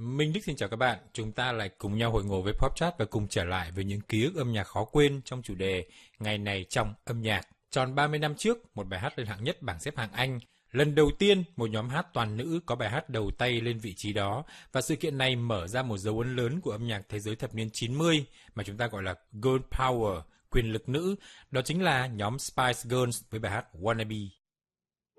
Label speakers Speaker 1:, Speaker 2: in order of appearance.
Speaker 1: Minh Đức xin chào các bạn, chúng ta lại cùng nhau hội ngộ với Popchat và cùng trở lại với những ký ức âm nhạc khó quên trong chủ đề Ngày này trong âm nhạc. Tròn 30 năm trước, một bài hát lên hạng nhất bảng xếp hạng Anh. Lần đầu tiên, một nhóm hát toàn nữ có bài hát đầu tay lên vị trí đó, và sự kiện này mở ra một dấu ấn lớn của âm nhạc thế giới thập niên 90 mà chúng ta gọi là Girl Power, quyền lực nữ. Đó chính là nhóm Spice Girls với bài hát Wannabe.